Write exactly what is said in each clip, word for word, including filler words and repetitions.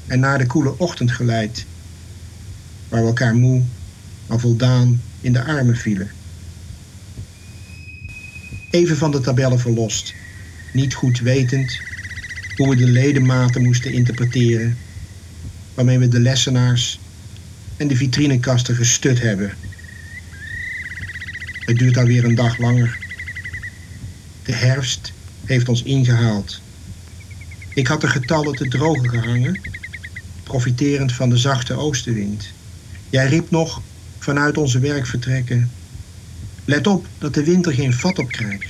en naar de koele ochtend geleid, waar we elkaar moe, maar voldaan in de armen vielen. Even van de tabellen verlost, niet goed wetend hoe we de ledematen moesten interpreteren, waarmee we de lessenaars en de vitrinekasten gestut hebben. Het duurt alweer een dag langer. De herfst heeft ons ingehaald. Ik had de getallen te drogen gehangen, profiterend van de zachte oostenwind. Jij riep nog vanuit onze werkvertrekken: let op dat de winter geen vat op krijgt.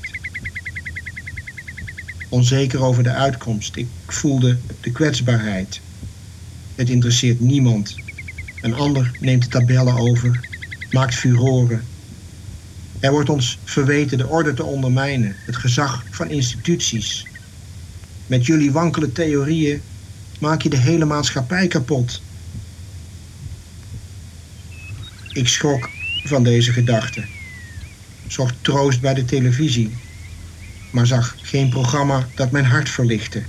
Onzeker over de uitkomst, ik voelde de kwetsbaarheid. Het interesseert niemand. Een ander neemt de tabellen over, maakt furoren. Er wordt ons verweten de orde te ondermijnen, het gezag van instituties. Met jullie wankele theorieën maak je de hele maatschappij kapot. Ik schrok van deze gedachte, zocht troost bij de televisie, maar zag geen programma dat mijn hart verlichtte.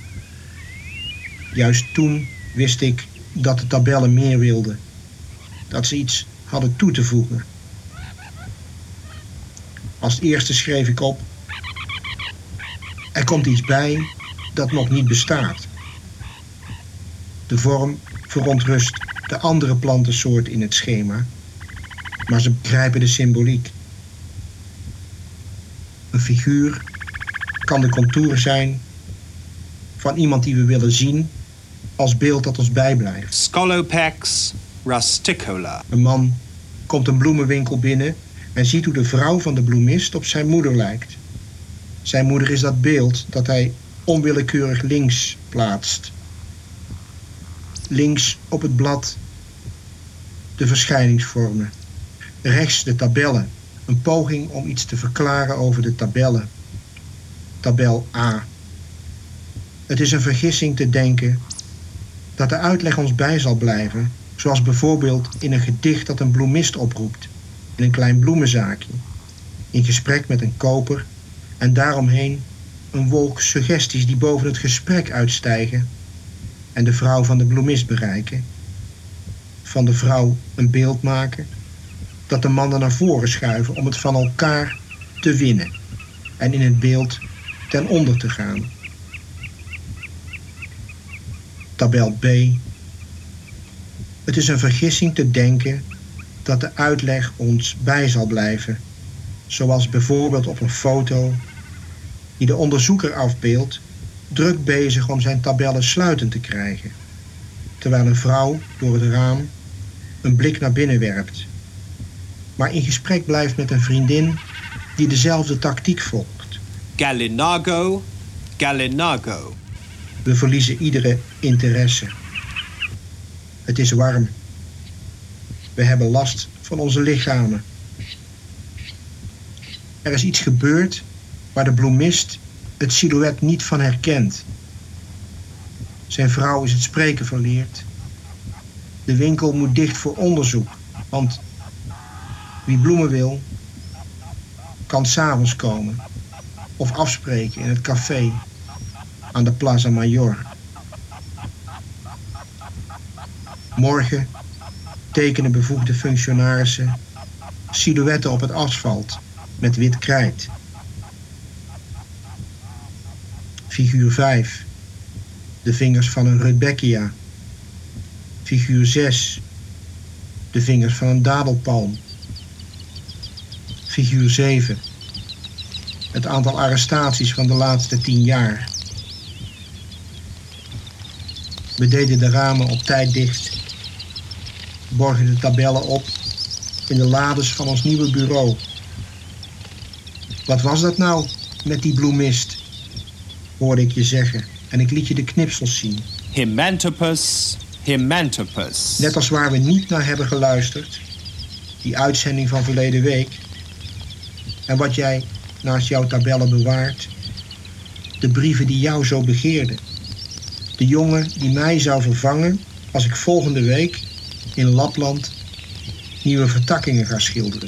Juist toen wist ik dat de tabellen meer wilden, dat ze iets hadden toe te voegen. Als eerste schreef ik op: er komt iets bij dat nog niet bestaat. De vorm verontrust de andere plantensoorten in het schema, maar ze begrijpen de symboliek. Een figuur kan de contouren zijn van iemand die we willen zien als beeld dat ons bijblijft. Scolopex rusticola. Een man komt een bloemenwinkel binnen en ziet hoe de vrouw van de bloemist op zijn moeder lijkt. Zijn moeder is dat beeld dat hij onwillekeurig links plaatst. Links op het blad de verschijningsvormen. Rechts de tabellen. Een poging om iets te verklaren over de tabellen. Tabel A. Het is een vergissing te denken dat de uitleg ons bij zal blijven, zoals bijvoorbeeld in een gedicht dat een bloemist oproept, in een klein bloemenzaakje, in gesprek met een koper en daaromheen een wolk suggesties die boven het gesprek uitstijgen en de vrouw van de bloemist bereiken. Van de vrouw een beeld maken, dat de mannen naar voren schuiven om het van elkaar te winnen en in het beeld ten onder te gaan. Tabel B. Het is een vergissing te denken dat de uitleg ons bij zal blijven, zoals bijvoorbeeld op een foto die de onderzoeker afbeeldt, druk bezig om zijn tabellen sluitend te krijgen, terwijl een vrouw door het raam een blik naar binnen werpt, maar in gesprek blijft met een vriendin die dezelfde tactiek volgt. Gallinago, Gallinago. We verliezen iedere interesse. Het is warm. We hebben last van onze lichamen. Er is iets gebeurd waar de bloemist het silhouet niet van herkent. Zijn vrouw is het spreken verleerd. De winkel moet dicht voor onderzoek, want wie bloemen wil, kan 's avonds komen of afspreken in het café aan de Plaza Mayor. Morgen tekenen bevoegde functionarissen silhouetten op het asfalt met wit krijt. Figuur vijf. De vingers van een Rudbeckia. Figuur zes. De vingers van een dadelpalm. Figuur zeven. Het aantal arrestaties van de laatste tien jaar. We deden de ramen op tijd dicht. Borgen de tabellen op in de lades van ons nieuwe bureau. Wat was dat nou met die bloemist? Hoorde ik je zeggen en ik liet je de knipsels zien. Himantopus, Himantopus. Net als waar we niet naar hebben geluisterd, die uitzending van verleden week. En wat jij naast jouw tabellen bewaart, de brieven die jou zo begeerden. De jongen die mij zou vervangen als ik volgende week in Lapland nieuwe vertakkingen ga schilderen.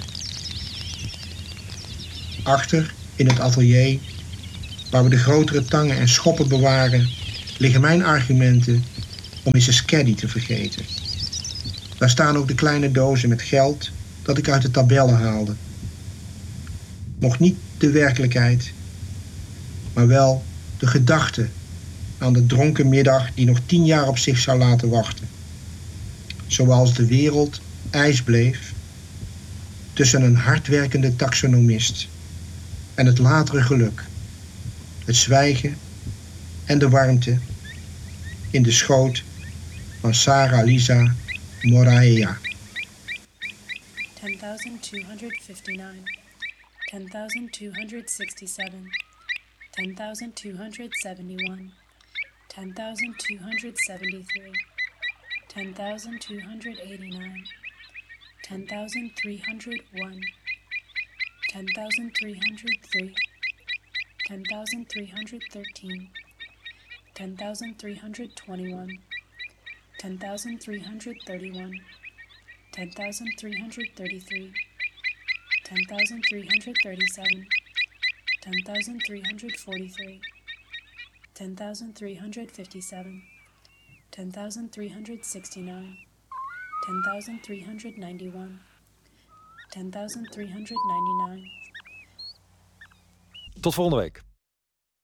Achter, in het atelier, waar we de grotere tangen en schoppen bewaren, liggen mijn argumenten om missus Caddy te vergeten. Daar staan ook de kleine dozen met geld dat ik uit de tabellen haalde. Nog niet de werkelijkheid, maar wel de gedachte aan de dronken middag die nog tien jaar op zich zou laten wachten. Zoals de wereld ijs bleef tussen een hardwerkende taxonomist en het latere geluk, het zwijgen en de warmte in de schoot van Sarah Lisa Moraea. ten thousand two hundred fifty-nine, ten thousand two hundred sixty-seven, ten thousand two hundred seventy-one, ten thousand two hundred seventy-three, ten thousand two hundred eighty-nine, ten thousand three hundred one, ten thousand three hundred three, ten thousand three hundred thirteen, ten thousand three hundred twenty-one, ten thousand three hundred thirty-one, ten thousand three hundred thirty-three, ten thousand three hundred thirty-seven, ten thousand three hundred forty-three, ten thousand three hundred fifty-seven, ten thousand three hundred sixty-nine, ten thousand three hundred ninety-one, ten thousand three hundred ninety-nine. Tot volgende week.